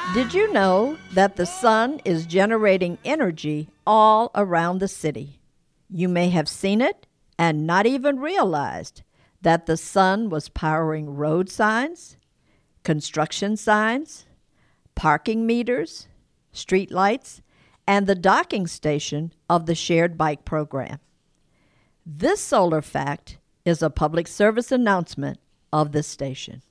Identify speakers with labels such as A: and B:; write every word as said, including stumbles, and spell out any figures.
A: Did you know that the sun is generating energy all around the city? You may have seen it and not even realized that the sun was powering road signs, construction signs, parking meters, street lights, and the docking station of the shared bike program. This solar fact is a public service announcement of this station.